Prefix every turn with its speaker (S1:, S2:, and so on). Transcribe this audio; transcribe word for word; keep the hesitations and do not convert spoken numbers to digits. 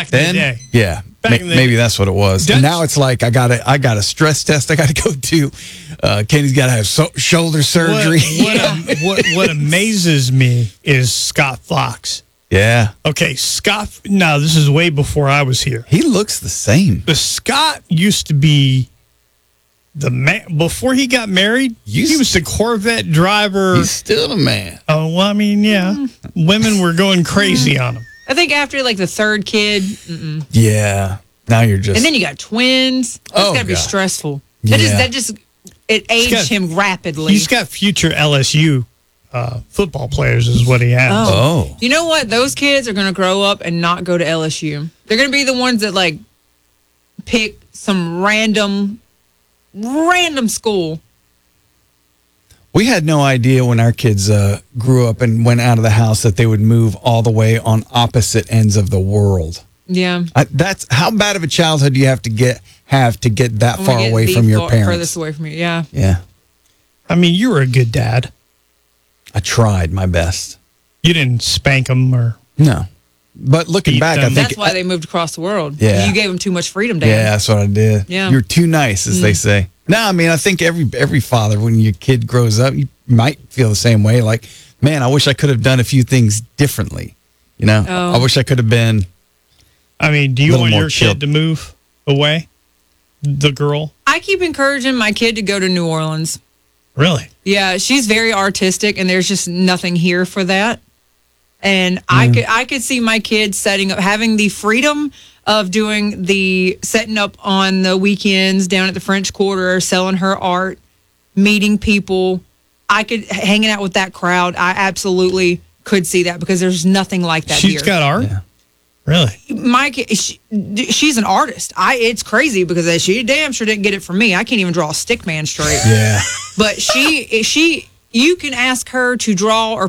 S1: back then,
S2: in the day.
S1: yeah,
S2: Back
S1: ma-
S2: in the
S1: maybe
S2: day.
S1: that's what it was.
S2: That's-
S1: And now it's like I got a, I got a stress test I got to go to. Uh, Kenny's got to have so- shoulder
S2: What,
S1: surgery.
S2: what, am- what, what amazes me is Scott Fox.
S1: Yeah,
S2: Okay, Scott. Now, this is way before I was here.
S1: he looks the same.
S2: But Scott used to be the man. Before he got married,
S1: You
S2: he
S1: s-
S2: was the Corvette driver.
S1: He's still the man.
S2: Oh, well, I mean, yeah. Women were going crazy on him.
S3: I think after like the third kid, mm-mm.
S1: Yeah. Now you're just.
S3: and then you got twins. That's
S1: Oh,
S3: got to be
S1: God.
S3: stressful. That
S1: Yeah.
S3: just that just it aged
S2: got-
S3: him rapidly.
S2: He's got future L S U uh, football players, is what he has.
S1: oh,
S3: You know what? Those kids are going to grow up and not go to L S U. They're going to be the ones that like pick some random, random school.
S1: we had no idea when our kids uh, grew up and went out of the house that they would move all the way on opposite ends of the world.
S3: Yeah.
S1: I, that's how bad of a childhood do you have to get have to get that
S3: I'm
S1: far
S3: gonna get
S1: away
S3: the
S1: from your
S3: far-
S1: parents.
S3: Furthest away from you. Yeah.
S1: Yeah,
S2: I mean, you were a good dad.
S1: I tried my best.
S2: You didn't spank them or.
S1: No, but looking
S2: Beat
S1: back, I
S2: them.
S1: think
S3: That's why they moved across the world.
S1: Yeah.
S3: You gave them too much freedom, Dan.
S1: yeah, that's what I did.
S3: Yeah.
S1: You're too nice, as they say. No, I mean, I think every every father, when your kid grows up, you might feel the same way. Like, man, I wish I could have done a few things differently. You know,
S3: Oh.
S1: I wish I could have been.
S2: I mean, do you
S1: Little
S2: want
S1: more
S2: your
S1: chill.
S2: kid to move away? The girl?
S3: I keep encouraging my kid to go to New Orleans.
S2: Really?
S3: Yeah, she's very artistic, and there's just nothing here for that. And I could I could see my kids setting up, having the freedom of doing the setting up on the weekends down at the French Quarter, selling her art, meeting people. I could hanging out with that crowd. I absolutely could see that because there's nothing like that
S2: She's
S3: here.
S2: got art?
S1: Yeah.
S2: Really?
S3: my kid, she, she's an artist. I it's crazy because she damn sure didn't get it from me. I can't even draw a stick man straight.
S1: Yeah.
S3: But she she you can ask her to draw or